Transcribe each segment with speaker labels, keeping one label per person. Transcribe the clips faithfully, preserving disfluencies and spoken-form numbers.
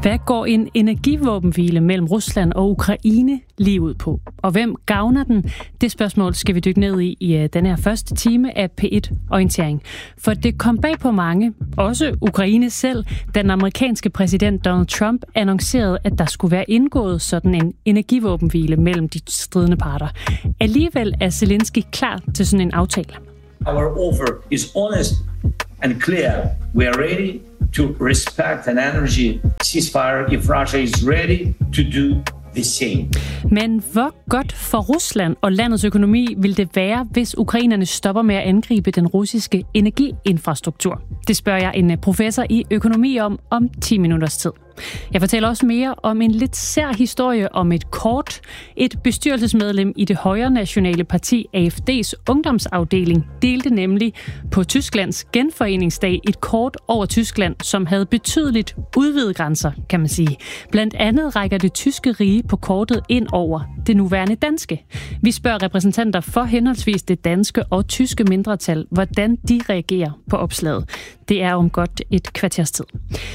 Speaker 1: Hvad går en energivåbenhvile mellem Rusland og Ukraine lige ud på? Og hvem gavner den? Det spørgsmål skal vi dykke ned i i denne her første time af P et Orientering. For det kom bag på mange, også Ukraine selv, da den amerikanske præsident Donald Trump annoncerede, at der skulle være indgået sådan en energivåbenhvile mellem de stridende parter. Alligevel er Zelensky klar til sådan en aftale.
Speaker 2: Our offer is honest and clear. We are ready to respect an energy ceasefire if Russia is ready to do the same.
Speaker 1: Men hvor godt for Rusland og landets økonomi vil det være, hvis ukrainerne stopper med at angribe den russiske energiinfrastruktur? Det spørger jeg en professor i økonomi om om ti minutters tid. Jeg fortæller også mere om en lidt sær historie om et kort. Et bestyrelsesmedlem i det højre nationale parti A F D's ungdomsafdeling delte nemlig på Tysklands genforeningsdag et kort over Tyskland, som havde betydeligt udvidede grænser, kan man sige. Blandt andet rækker det tyske rige på kortet ind over det nuværende danske. Vi spørger repræsentanter for henholdsvis det danske og tyske mindretal, hvordan de reagerer på opslaget. Det er om godt et kvarters tid.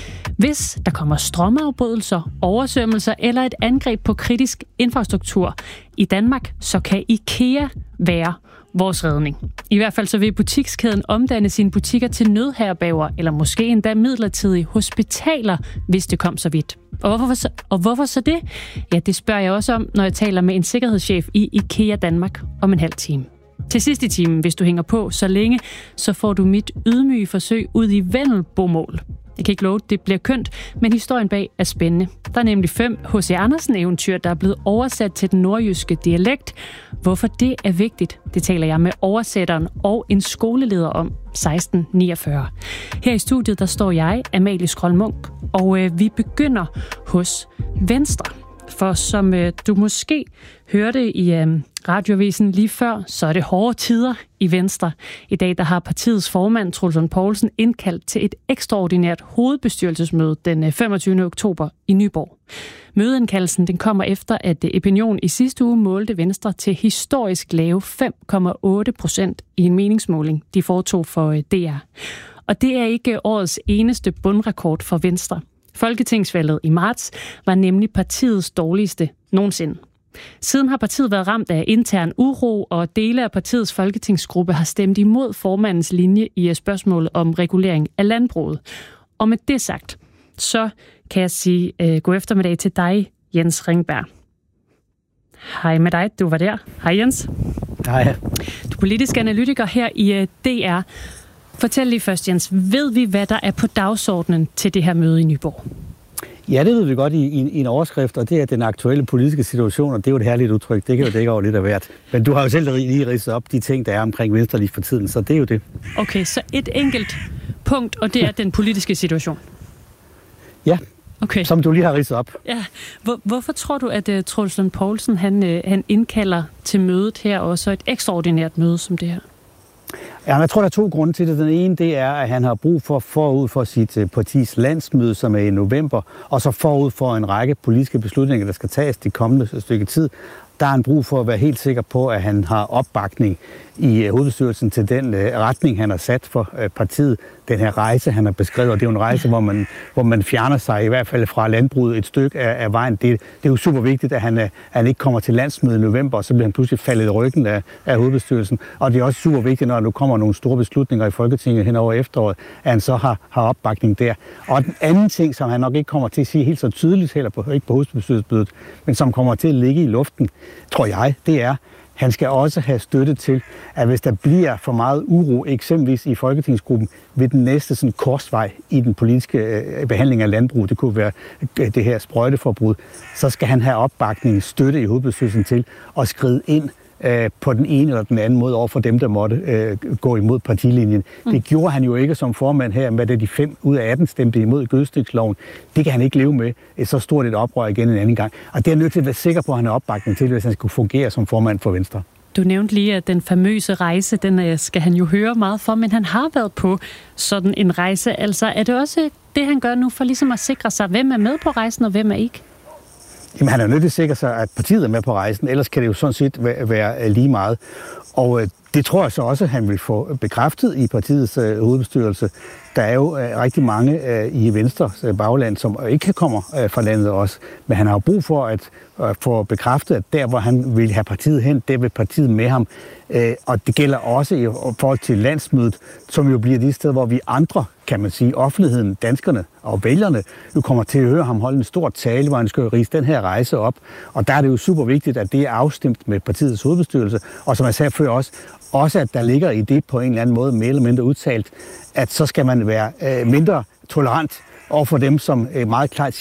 Speaker 1: Hvis der kommer strømafbrydelser, oversvømmelser eller et angreb på kritisk infrastruktur i Danmark, så kan IKEA være vores redning. I hvert fald så vil butikskæden omdanne sine butikker til nødherberger eller måske endda midlertidige hospitaler, hvis det kom så vidt. Og hvorfor, så, og hvorfor så det? Ja, det spørger jeg også om, når jeg taler med en sikkerhedschef i IKEA Danmark om en halv time. Til sidst i timen, hvis du hænger på så længe, så får du mit ydmyge forsøg ud i vendelbomål. Jeg kan ikke love, det bliver kønt, men historien bag er spændende. Der er nemlig fem H C Andersen-eventyr, der er blevet oversat til den nordjyske dialekt. Hvorfor det er vigtigt, det taler jeg med oversætteren og en skoleleder om seksten niogfyrre. Her i studiet, der står jeg, Amalie Skrold Munk, og øh, vi begynder hos Venstre. For som øh, du måske hørte i øh, radioavisen lige før, så er det hårde tider i Venstre. I dag der har partiets formand, Troels Lund Poulsen, indkaldt til et ekstraordinært hovedbestyrelsesmøde den femogtyvende oktober i Nyborg. Mødeindkaldelsen den kommer efter, at Epinion i sidste uge målte Venstre til historisk lave fem komma otte procent i en meningsmåling, de foretog for D R. Og det er ikke årets eneste bundrekord for Venstre. Folketingsvalget i marts var nemlig partiets dårligste nogensinde. Siden har partiet været ramt af intern uro, og dele af partiets folketingsgruppe har stemt imod formandens linje i spørgsmålet om regulering af landbruget. Og med det sagt, så kan jeg sige uh, god eftermiddag til dig, Jens Ringberg. Hej med dig, du var der. Hej Jens.
Speaker 3: Hej.
Speaker 1: Du er politisk analytiker her i uh, D R. Fortæl lige først, Jens. Ved vi, hvad der er på dagsordenen til det her møde i Nyborg?
Speaker 3: Ja, det ved vi godt i, i, i en overskrift, og det er den aktuelle politiske situation, og det er jo et herligt udtryk. Det kan jo dække over lidt af hvert. Men du har jo selv lige ridset op de ting, der er omkring Venstre lige for tiden, så det er jo det.
Speaker 1: Okay, så et enkelt punkt, og det er den politiske situation?
Speaker 3: Ja,
Speaker 1: okay. Som
Speaker 3: du lige har ridset op.
Speaker 1: Ja. Hvor, hvorfor tror du, at uh, Troels Lund Poulsen han, uh, han indkalder til mødet her, og så et ekstraordinært møde som det her?
Speaker 3: Ja, jeg tror, der er to grunde til det. Den ene, det er, at han har brug for forud for sit partis landsmøde, som er i november, og så forud for en række politiske beslutninger, der skal tages de kommende stykke tid. Der er han brug for at være helt sikker på, at han har opbakning i hovedbestyrelsen til den retning, han har sat for partiet. Den her rejse, han har beskrevet, og det er jo en rejse, hvor man, hvor man fjerner sig i hvert fald fra landbruget et stykke af, af vejen. Det, det er jo super vigtigt, at han, han ikke kommer til landsmøde i november, og så bliver han pludselig faldet i ryggen af, af hovedbestyrelsen. Og det er også super vigtigt, når der nu kommer nogle store beslutninger i Folketinget hen over efteråret, at han så har, har opbakning der. Og den anden ting, som han nok ikke kommer til at sige helt så tydeligt, heller på, ikke på hovedbestyrelsesmødet, men som kommer til at ligge i luften, tror jeg, det er, han skal også have støtte til, at hvis der bliver for meget uro, eksempelvis i Folketingsgruppen, ved den næste sådan, korsvej i den politiske øh, behandling af landbrug, det kunne være øh, det her sprøjteforbrud, så skal han have opbakning, støtte i hovedbestyrelsen til at skride ind øh, på den ene eller den anden måde over for dem, der måtte øh, gå imod partilinjen. Mm. Det gjorde han jo ikke som formand her, med det de fem ud af atten stemte imod gødstiksloven. Det kan han ikke leve med et så stort et oprør igen en anden gang. Og det er nødt til at være sikker på, at han har opbakning til, hvis han skulle fungere som formand for Venstre.
Speaker 1: Du nævnte lige, at den famøse rejse, den skal han jo høre meget for, men han har været på sådan en rejse. Altså er det også det, han gør nu for ligesom at sikre sig, hvem er med på rejsen og hvem er ikke?
Speaker 3: Jamen, han er nødt til at sikre sig, at partiet er med på rejsen, ellers kan det jo sådan set være, være lige meget. Og øh, det tror jeg så også, at han vil få bekræftet i partiets øh, hovedbestyrelse. der er jo øh, rigtig mange øh, i Venstres øh, bagland, som ikke kommer øh, fra landet også. Men han har jo brug for at øh, få bekræftet, at der, hvor han vil have partiet hen, det vil partiet med ham. Øh, og det gælder også i forhold til landsmødet, som jo bliver de steder, hvor vi andre, kan man sige, offentligheden, danskerne og vælgerne, jo kommer til at høre ham holde en stor tale, hvor han skal rise den her rejse op. Og der er det jo super vigtigt, at det er afstemt med partiets hovedbestyrelse, og som jeg sagde før også, også at der ligger i det på en eller anden måde, mere eller mindre udtalt, at så skal man være øh, mindre tolerant overfor dem, som øh, meget klart